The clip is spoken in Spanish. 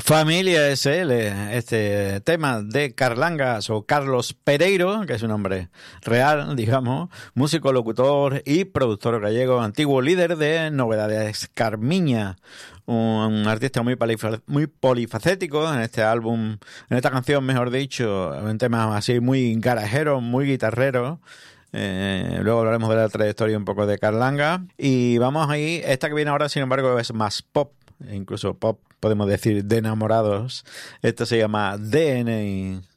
Familia SL, este tema de Carlangas o Carlos Pereiro, que es un nombre real, digamos, músico, locutor y productor gallego, antiguo líder de Novedades Carmiña, un artista muy polifacético en este álbum, en esta canción, mejor dicho, un tema así muy garajero, muy guitarrero. Luego hablaremos de la trayectoria un poco de Carlanga y vamos ahí, esta que viene ahora sin embargo es más pop, incluso pop podemos decir de enamorados. Esto se llama DNA.